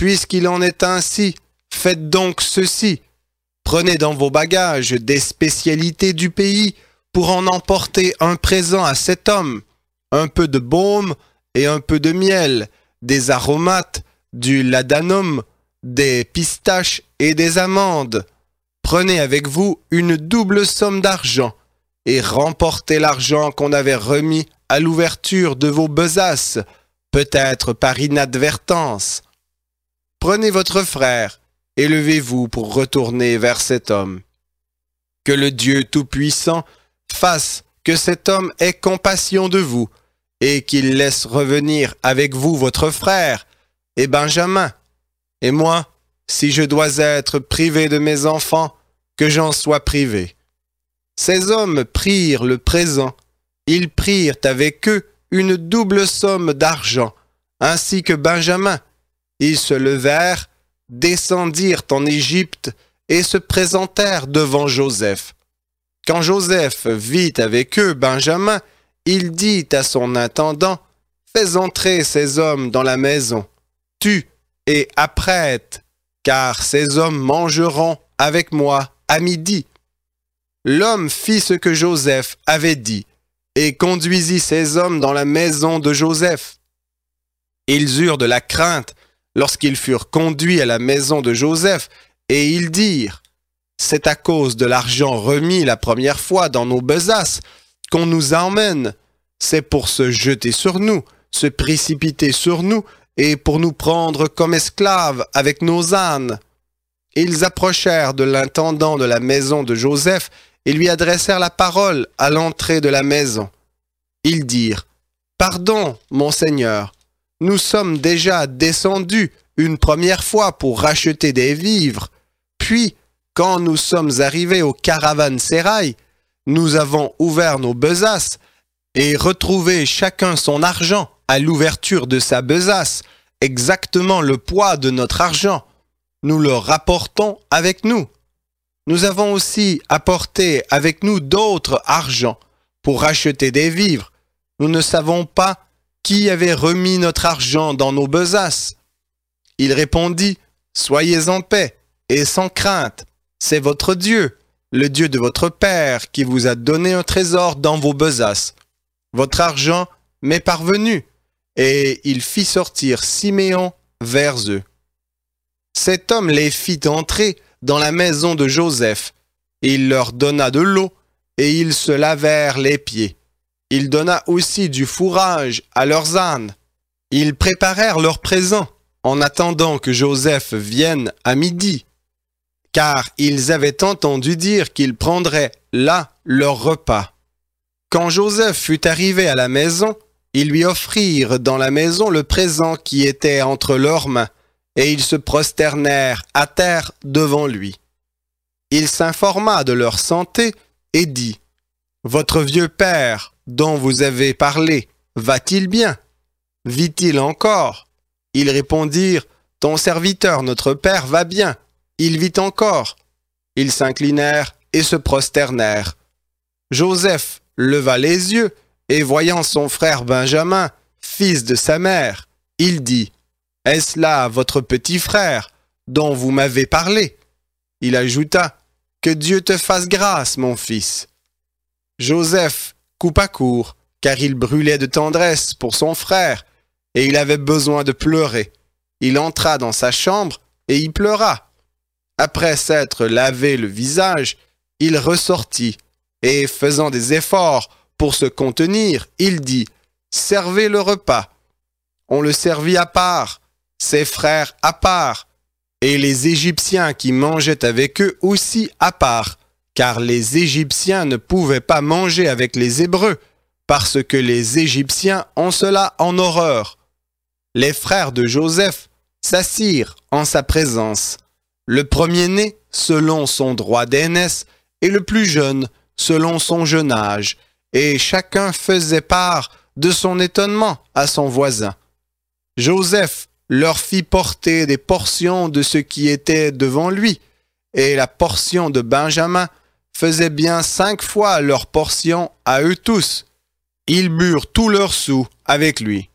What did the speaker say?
Puisqu'il en est ainsi, faites donc ceci. Prenez dans vos bagages des spécialités du pays pour en emporter un présent à cet homme, un peu de baume et un peu de miel, des aromates, du ladanum, des pistaches et des amandes. Prenez avec vous une double somme d'argent et remportez l'argent qu'on avait remis à l'ouverture de vos besaces, peut-être par inadvertance. Prenez votre frère et levez-vous pour retourner vers cet homme. Que le Dieu Tout-Puissant fasse que cet homme ait compassion de vous et qu'il laisse revenir avec vous votre frère et Benjamin. Et moi, si je dois être privé de mes enfants, que j'en sois privé. Ces hommes prirent le présent. Ils prirent avec eux une double somme d'argent, ainsi que Benjamin. Ils se levèrent, descendirent en Égypte et se présentèrent devant Joseph. Quand Joseph vit avec eux Benjamin, il dit à son intendant, « Fais entrer ces hommes dans la maison, tue et apprête, car ces hommes mangeront avec moi à midi. » L'homme fit ce que Joseph avait dit et conduisit ces hommes dans la maison de Joseph. Ils eurent de la crainte lorsqu'ils furent conduits à la maison de Joseph, et ils dirent, « C'est à cause de l'argent remis la première fois dans nos besaces qu'on nous emmène. C'est pour se jeter sur nous, se précipiter sur nous, et pour nous prendre comme esclaves avec nos ânes. » Ils approchèrent de l'intendant de la maison de Joseph et lui adressèrent la parole à l'entrée de la maison. Ils dirent, « Pardon, mon Seigneur, nous sommes déjà descendus une première fois pour racheter des vivres. Puis, quand nous sommes arrivés au caravansérail, nous avons ouvert nos besaces et retrouvé chacun son argent à l'ouverture de sa besace, exactement le poids de notre argent. Nous le rapportons avec nous. Nous avons aussi apporté avec nous d'autres argents pour racheter des vivres. Nous ne savons pas qui avait remis notre argent dans nos besaces. » Il répondit, « Soyez en paix et sans crainte. C'est votre Dieu, le Dieu de votre Père, qui vous a donné un trésor dans vos besaces. Votre argent m'est parvenu. » Et il fit sortir Siméon vers eux. Cet homme les fit entrer dans la maison de Joseph. Il leur donna de l'eau et ils se lavèrent les pieds. Il donna aussi du fourrage à leurs ânes. Ils préparèrent leurs présents en attendant que Joseph vienne à midi, car ils avaient entendu dire qu'ils prendraient là leur repas. Quand Joseph fut arrivé à la maison, ils lui offrirent dans la maison le présent qui était entre leurs mains, et ils se prosternèrent à terre devant lui. Il s'informa de leur santé et dit, « Votre vieux père, dont vous avez parlé, va-t-il bien? Vit-il encore? » Ils répondirent, « Ton serviteur, notre père, va bien, il vit encore. » Ils s'inclinèrent et se prosternèrent. Joseph leva les yeux, et voyant son frère Benjamin, fils de sa mère, il dit, « Est-ce là votre petit frère, dont vous m'avez parlé? » Il ajouta, « Que Dieu te fasse grâce, mon fils. » Joseph coupa court, car il brûlait de tendresse pour son frère, et il avait besoin de pleurer. Il entra dans sa chambre, et y pleura. Après s'être lavé le visage, il ressortit, et faisant des efforts pour se contenir, il dit, « Servez le repas. » On le servit à part, ses frères à part, et les Égyptiens qui mangeaient avec eux aussi à part, car les Égyptiens ne pouvaient pas manger avec les Hébreux, parce que les Égyptiens ont cela en horreur. Les frères de Joseph s'assirent en sa présence, le premier-né selon son droit d'aînesse et le plus jeune selon son jeune âge, et chacun faisait part de son étonnement à son voisin. Joseph leur fit porter des portions de ce qui était devant lui, et la portion de Benjamin faisait bien 5 fois leur portion à eux tous. Ils burent tous leurs sous avec lui.